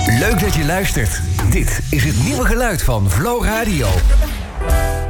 Leuk dat je luistert. Dit is het nieuwe geluid van Flow Radio.